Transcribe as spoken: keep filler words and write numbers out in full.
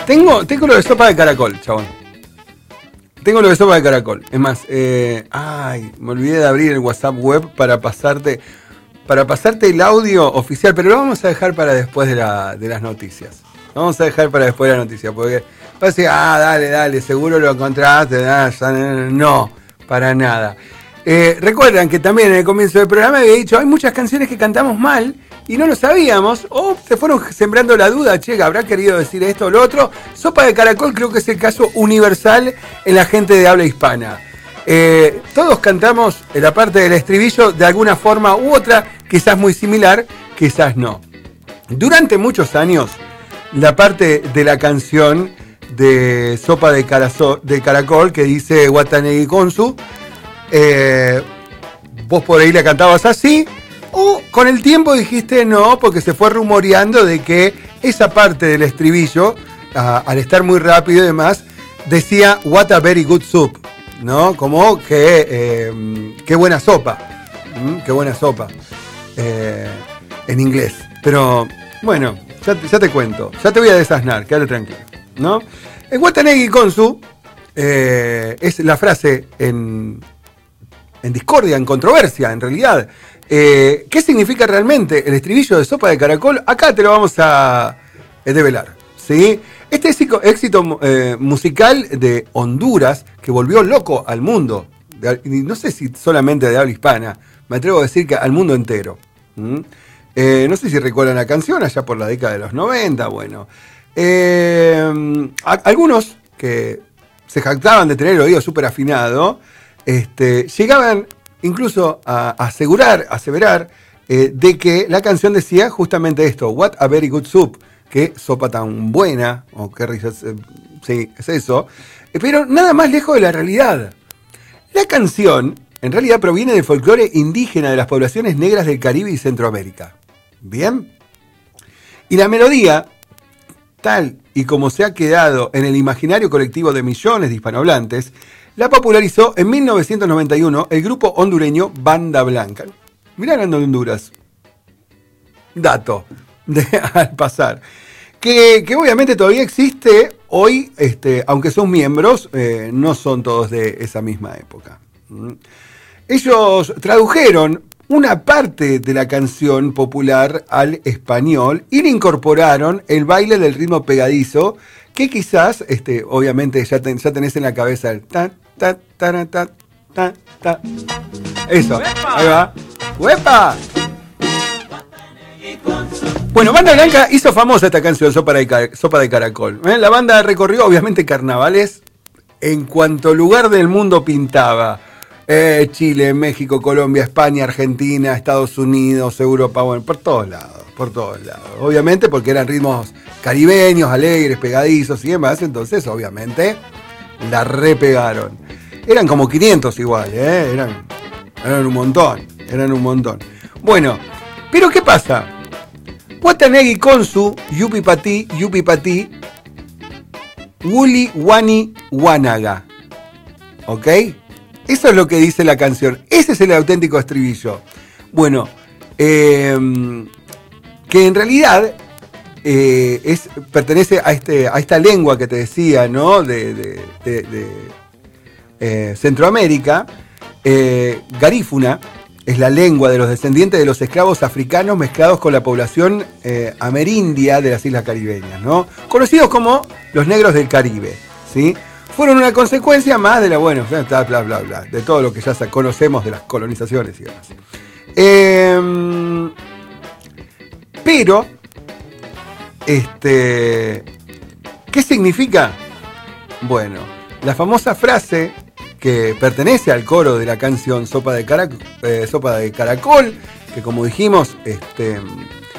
Tengo, tengo lo de sopa de caracol, chabón. Tengo lo de sopa de caracol. Es más, eh, ay, me olvidé de abrir el WhatsApp web para pasarte, para pasarte el audio oficial, pero lo vamos a dejar para después de, la, de las noticias. Lo vamos a dejar para después de las noticias, porque va a decir, ah, dale, dale, seguro lo encontraste. No, para nada. Eh, recuerdan que también en el comienzo del programa había dicho, hay muchas canciones que cantamos mal y no lo sabíamos, o se fueron sembrando la duda, che, ¿habrá querido decir esto o lo otro? Sopa de caracol creo que es el caso universal en la gente de habla hispana. Eh, todos cantamos en la parte del estribillo de alguna forma u otra, quizás muy similar, quizás no. Durante muchos años, la parte de la canción de Sopa de, Carazo, de Caracol que dice Watanegi Konsu, eh, vos por ahí la cantabas así, o con el tiempo dijiste no, porque se fue rumoreando de que esa parte del estribillo, a, al estar muy rápido y demás, decía what a very good soup, ¿no? Como que eh, qué buena sopa, ¿Mm? Qué buena sopa, eh, en inglés. Pero bueno, ya, ya te cuento, ya te voy a desasnar, quédate tranquilo, ¿no? El Watanegi Konsu eh, es la frase en, en discordia, en controversia, en realidad. Eh, ¿Qué significa realmente el estribillo de Sopa de Caracol? Acá te lo vamos a eh, develar, ¿sí? Este éxito, éxito eh, musical de Honduras que volvió loco al mundo, de, no sé si solamente de habla hispana, me atrevo a decir que al mundo entero. ¿Mm? Eh, no sé si recuerdan la canción allá por la década de los noventa, bueno. Eh, a, algunos que se jactaban de tener el oído súper afinado, este, llegaban incluso a asegurar, a aseverar eh, de que la canción decía justamente esto, what a very good soup, que sopa tan buena, o qué risas, eh, sí, es eso, eh, pero nada más lejos de la realidad. La canción en realidad proviene del folclore indígena de las poblaciones negras del Caribe y Centroamérica. ¿Bien? Y la melodía, tal y como se ha quedado en el imaginario colectivo de millones de hispanohablantes, la popularizó en mil novecientos noventa y uno el grupo hondureño Banda Blanca. Mirá hablando de Honduras. Dato de, al pasar. Que, que obviamente todavía existe hoy, este, aunque sus miembros eh, no son todos de esa misma época. ¿Mm? Ellos tradujeron una parte de la canción popular al español y le incorporaron el baile del ritmo pegadizo, que quizás, este, obviamente, ya, ten, ya tenés en la cabeza el ta, ta, ta, ta, ta, ta. Eso, ¡Uepa! Ahí va. ¡Uepa! Bueno, Banda Blanca hizo famosa esta canción, Sopa de, Sopa de Caracol. ¿Eh? La banda recorrió, obviamente, carnavales en cuanto lugar del mundo pintaba. Eh, Chile, México, Colombia, España, Argentina, Estados Unidos, Europa, bueno, por todos lados, por todos lados. Obviamente porque eran ritmos caribeños, alegres, pegadizos y demás, entonces obviamente la repegaron. Eran como quinientos igual, ¿eh? eran, eran un montón, eran un montón. Bueno, pero ¿qué pasa? Watanegi Konsu, Yupi Pati, Yupi Pati, Wuli Wani Wanaga. ¿Ok? Eso es lo que dice la canción. Ese es el auténtico estribillo. Bueno, eh, que en realidad eh, es, pertenece a, este, a esta lengua que te decía, ¿no? De, de, de, de eh, Centroamérica. Eh, garífuna es la lengua de los descendientes de los esclavos africanos mezclados con la población eh, amerindia de las islas caribeñas, ¿no? Conocidos como los negros del Caribe, ¿sí? Fueron una consecuencia más de la, bueno, bla, bla, bla, bla, de todo lo que ya conocemos de las colonizaciones y demás. Eh, pero, este, ¿qué significa? Bueno, la famosa frase que pertenece al coro de la canción Sopa de, Carac- eh, Sopa de Caracol, que como dijimos, este,